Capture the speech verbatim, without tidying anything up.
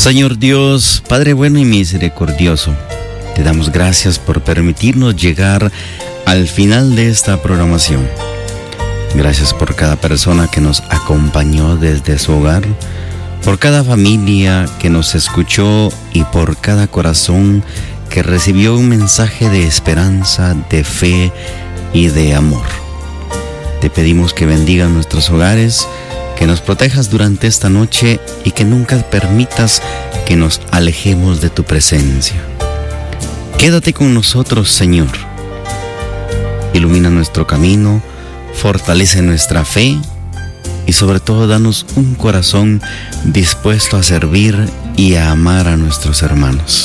Señor Dios, Padre bueno y misericordioso, te damos gracias por permitirnos llegar al final de esta programación. Gracias por cada persona que nos acompañó desde su hogar, por cada familia que nos escuchó y por cada corazón que recibió un mensaje de esperanza, de fe y de amor. Te pedimos que bendigas nuestros hogares, que nos protejas durante esta noche y que nunca permitas que nos alejemos de tu presencia. Quédate con nosotros, Señor. Ilumina nuestro camino, fortalece nuestra fe y sobre todo danos un corazón dispuesto a servir y a amar a nuestros hermanos.